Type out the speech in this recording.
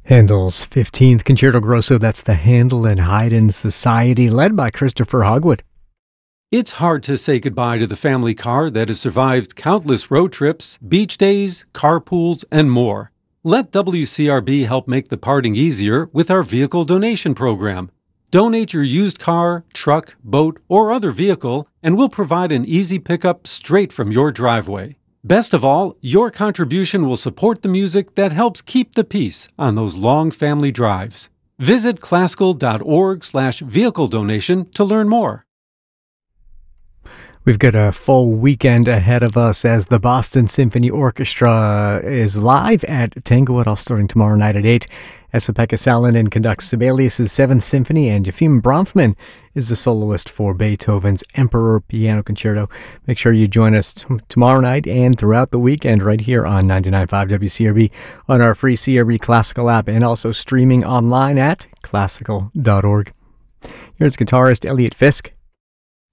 Handel's 15th Concerto Grosso, that's the Handel and Haydn Society, led by Christopher Hogwood. It's hard to say goodbye to the family car that has survived countless road trips, beach days, carpools, and more. Let WCRB help make the parting easier with our vehicle donation program. Donate your used car, truck, boat, or other vehicle, and we'll provide an easy pickup straight from your driveway. Best of all, your contribution will support the music that helps keep the peace on those long family drives. Visit classical.org/vehicle donation to learn more. We've got a full weekend ahead of us as the Boston Symphony Orchestra is live at Tanglewood, starting tomorrow night at 8. Esa-Pekka Salonen conducts Sibelius' 7th Symphony, and Yefim Bronfman is the soloist for Beethoven's Emperor Piano Concerto. Make sure you join us tomorrow night and throughout the weekend right here on 99.5 WCRB on our free CRB Classical app, and also streaming online at classical.org. Here's guitarist Elliot Fisk.